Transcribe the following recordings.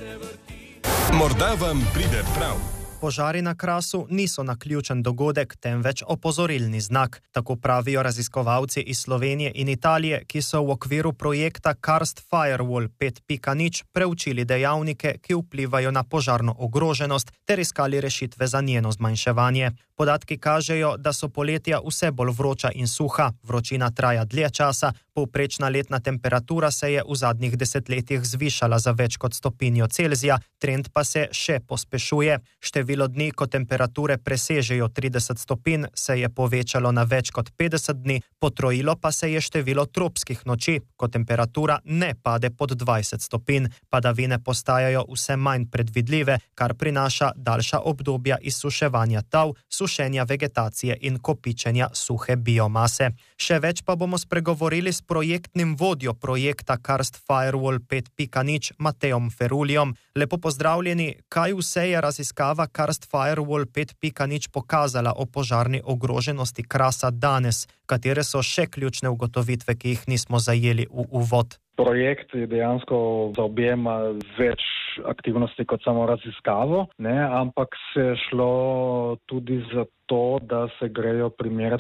Morda vam pride prav. Požari na Krasu niso naključen dogodek, temveč opozorilni znak. Tako pravijo raziskovalci iz Slovenije in Italije, ki so v okviru projekta Karst Firewall 5.0 preučili dejavnike, ki vplivajo na požarno ogroženost ter iskali rešitve za njeno zmanjševanje. Podatki kažejo, da so poletja vse bolj vroča in suha, vročina traja dlje časa, povprečna letna temperatura se je v zadnjih desetletjih zvišala za več kot stopinjo Celzija, trend pa se še pospešuje. Število dni, ko temperature presežejo 30 stopinj, se je povečalo na več kot 50 dni, potrojilo pa se je število tropskih noči, ko temperatura ne pade pod 20 stopinj. Padavine postajajo vse manj predvidljive, kar prinaša daljša obdobja izsuševanja tal, sušenja vegetacije in kopičenja suhe biomase. Še več pa bomo spregovorili s projektnim vodjo projekta Karst Firewall 5.0 Mateom Ferulijom. Lepo pozdravljeni, kaj vse je raziskava Karst Firewall 5.0 pokazala o požarni ogroženosti Krasa danes? Katere so še ključne ugotovitve, ki jih nismo zajeli v uvod? Projekt je dejansko zaobjema več aktivnosti kot samo raziskavo, ampak se je šlo tudi za to, da se grejo primerjati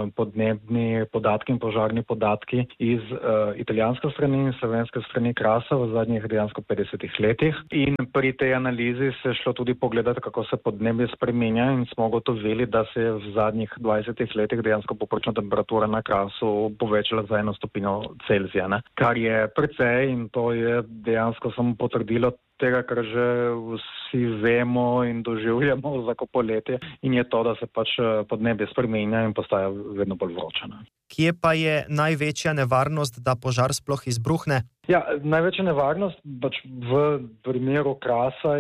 podnebni podatki in požarni podatki iz italijanske strani in slovenske strani Krasa v zadnjih dejansko 50 letih. In pri tej analizi se je šlo tudi pogledati, kako se podnebje spreminja, in smo ugotovili, da se je v zadnjih 20 letih dejansko povprečna temperatura na Krasu povečala za 1 stopinjo Celzija, kar je precej, in to je dejansko samo potrdilo tega, kar že vsi vemo in doživljamo vsako poletje, in je to, da se pač podnebje spreminja in postaja vedno bolj vroče. Kje pa je največja nevarnost, da požar sploh izbruhne? Ja, največja nevarnost pač v primeru Krasa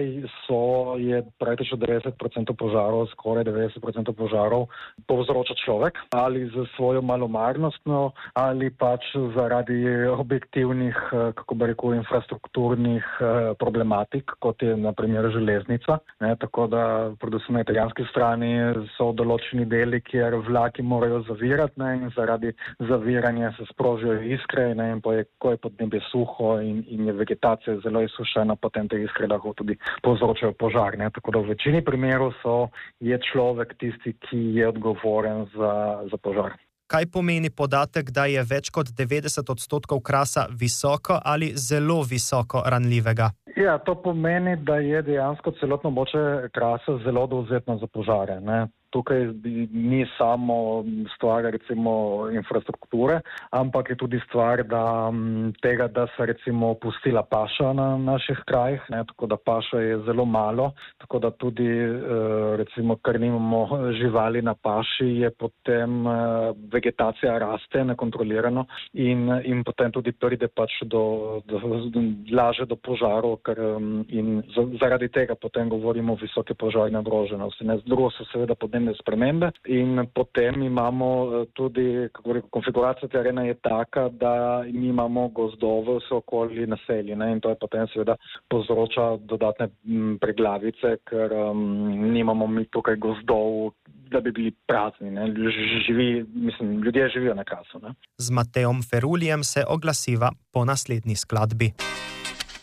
je praktično 90% požarov, skoraj 90% požarov povzroča človek, ali z svojo malomarnostjo, ali pač zaradi objektivnih, infrastrukturnih problematik, kot je na primer železnica. Tako da predvsem na italijanski strani so določeni deli, kjer vlaki morajo zavirati, in zaradi zaviranja se sprožijo iskre, in ko je podnebje suho in je vegetacija zelo izsušena, potem te iskre lahko tudi povzročajo požar. Tako da v večini primerov je človek tisti, ki je odgovoren za požar. Kaj pomeni podatek, da je več kot 90% Krasa visoko ali zelo visoko ranljivega? Ja, to pomeni, da je dejansko celotno območje Krasa zelo dovzetno za požare. Tukaj ni samo stvar recimo infrastrukture, ampak je tudi stvar tega, da se recimo opustila paša na naših krajih, tako da paša je zelo malo, tako da tudi recimo, ker nimamo živali na paši, je potem vegetacija raste nekontrolirano in potem tudi pride pač laže do požarov, in zaradi tega potem govorimo o visoke požarne ogroženosti. Drugo so seveda podnebne spremembe, in potem imamo tudi, konfiguracija terena je taka, da imamo gozdove vse okoli naselji, in to je potem seveda povzroča dodatne preglavice, ker nimamo mi tukaj gozdov, da bi bili prazni. Ljudje živijo na Krasu. Z Mateom Ferulijem se oglasiva po naslednji skladbi.